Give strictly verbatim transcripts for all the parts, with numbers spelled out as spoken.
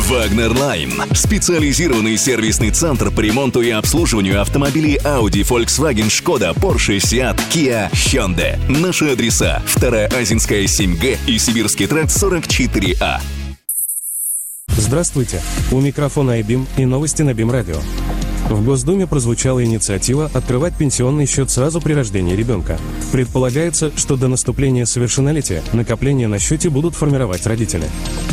Wagner Line – специализированный сервисный центр по ремонту и обслуживанию автомобилей Audi, Volkswagen, Skoda, Porsche, Seat, Kia, Hyundai. Наши адреса: вторая Азинская, семь Г и Сибирский тракт, сорок четыре А. Здравствуйте! У микрофона Айбим и новости на БИМ-радио. В Госдуме прозвучала инициатива открывать пенсионный счет сразу при рождении ребенка. Предполагается, что до наступления совершеннолетия накопления на счете будут формировать родители.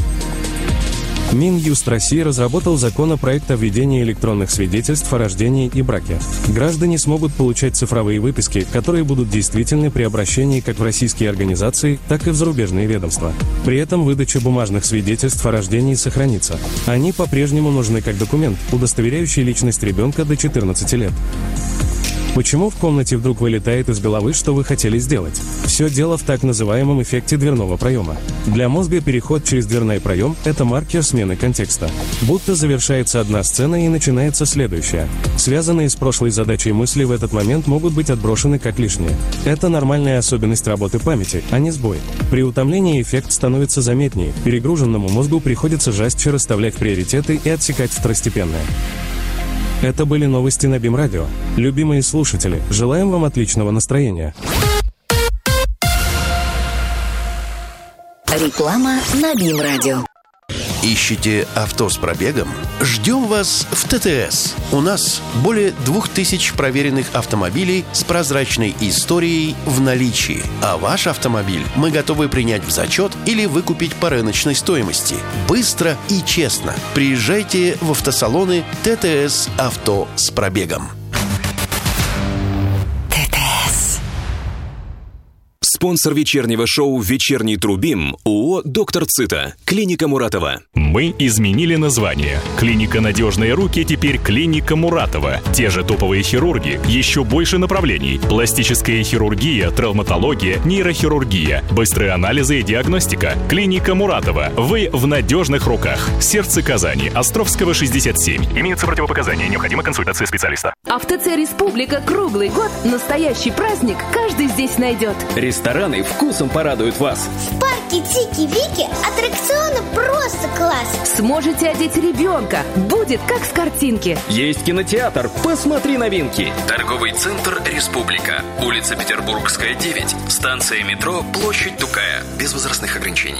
Минюст России разработал законопроект о введении электронных свидетельств о рождении и браке. Граждане смогут получать цифровые выписки, которые будут действительны при обращении как в российские организации, так и в зарубежные ведомства. При этом выдача бумажных свидетельств о рождении сохранится. Они по-прежнему нужны как документ, удостоверяющий личность ребенка до четырнадцати лет. Почему в комнате вдруг вылетает из головы, что вы хотели сделать? Все дело в так называемом эффекте дверного проема. Для мозга переход через дверной проем – это маркер смены контекста. Будто завершается одна сцена и начинается следующая. Связанные с прошлой задачей мысли в этот момент могут быть отброшены как лишние. Это нормальная особенность работы памяти, а не сбой. При утомлении эффект становится заметнее, перегруженному мозгу приходится жестче расставлять приоритеты и отсекать второстепенное. Это были новости на БИМ-радио. Любимые слушатели, желаем вам отличного настроения. Реклама на БИМ-радио. Ищете авто с пробегом? Ждем вас в ТТС. У нас более двух тысяч проверенных автомобилей с прозрачной историей в наличии. А ваш автомобиль мы готовы принять в зачет или выкупить по рыночной стоимости. Быстро и честно. Приезжайте в автосалоны ТТС «Авто с пробегом». Спонсор вечернего шоу «Вечерний Трубим» ООО «Доктор Цита», клиника Муратова. Мы изменили название. Клиника «Надежные руки» теперь клиника Муратова. Те же топовые хирурги, еще больше направлений. Пластическая хирургия, травматология, нейрохирургия, быстрые анализы и диагностика. Клиника Муратова. Вы в надежных руках. Сердце Казани, Островского, шестьдесят семь. Имеются противопоказания, необходима консультация специалиста. А в ТЦ «Республика» круглый год настоящий праздник каждый здесь найдет. Рестораны вкусом порадуют вас. В парке Тики-Вики аттракционы просто класс. Сможете одеть ребенка. Будет как с картинки. Есть кинотеатр. Посмотри новинки. Торговый центр «Республика». Улица Петербургская, девять. Станция метро «Площадь Тукая». Без возрастных ограничений.